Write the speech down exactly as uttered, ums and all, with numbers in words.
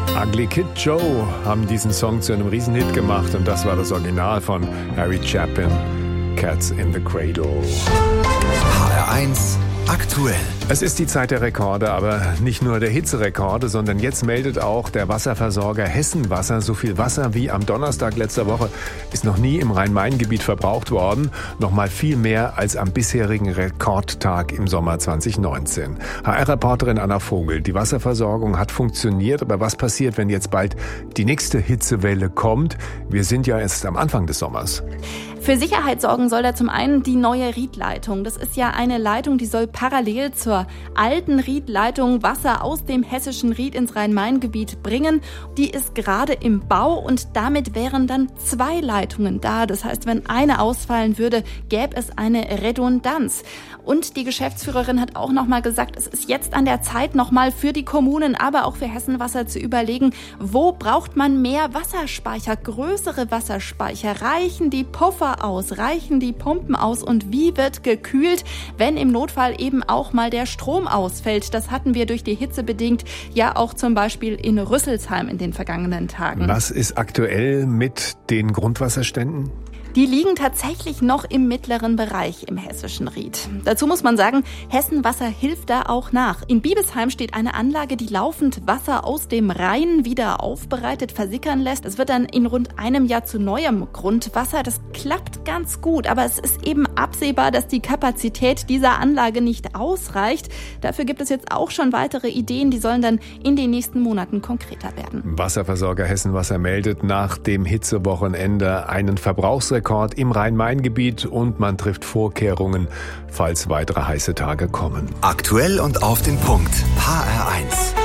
Ugly Kid Joe haben diesen Song zu einem Riesenhit gemacht und das war das Original von Harry Chapin, Cats in the Cradle. H R eins aktuell. Es ist die Zeit der Rekorde, aber nicht nur der Hitzerekorde, sondern jetzt meldet auch der Wasserversorger Hessen Wasser. So viel Wasser wie am Donnerstag letzter Woche ist noch nie im Rhein-Main-Gebiet verbraucht worden. Nochmal viel mehr als am bisherigen Rekordtag im Sommer zwanzig neunzehn. H R-Reporterin Anna Vogel, die Wasserversorgung hat funktioniert, aber was passiert, wenn jetzt bald die nächste Hitzewelle kommt? Wir sind ja erst am Anfang des Sommers. Für Sicherheit sorgen soll da zum einen die neue Riedleitung. Das ist ja eine Leitung, die soll parallel zur alten Riedleitung Wasser aus dem hessischen Ried ins Rhein-Main-Gebiet bringen. Die ist gerade im Bau und damit wären dann zwei Leitungen da. Das heißt, wenn eine ausfallen würde, gäbe es eine Redundanz. Und die Geschäftsführerin hat auch nochmal gesagt, es ist jetzt an der Zeit, nochmal für die Kommunen, aber auch für Hessen Wasser zu überlegen, wo braucht man mehr Wasserspeicher, größere Wasserspeicher? Reichen die Puffer aus? Reichen die Pumpen aus? Und wie wird gekühlt, wenn im Notfall eben auch mal der Strom ausfällt? Das hatten wir durch die Hitze bedingt ja auch zum Beispiel in Rüsselsheim in den vergangenen Tagen. Was ist aktuell mit den Grundwasserständen? Die liegen tatsächlich noch im mittleren Bereich im hessischen Ried. Dazu muss man sagen, Hessen Wasser hilft da auch nach. In Biebesheim steht eine Anlage, die laufend Wasser aus dem Rhein wieder aufbereitet versickern lässt. Es wird dann in rund einem Jahr zu neuem Grundwasser. Das klappt ganz gut, aber es ist eben absehbar, dass die Kapazität dieser Anlage nicht ausreicht. Dafür gibt es jetzt auch schon weitere Ideen, die sollen dann in den nächsten Monaten konkreter werden. Wasserversorger Hessen Wasser meldet nach dem Hitzewochenende einen Verbrauchsrekord im Rhein-Main-Gebiet und man trifft Vorkehrungen, falls weitere heiße Tage kommen. Aktuell und auf den Punkt. H R eins.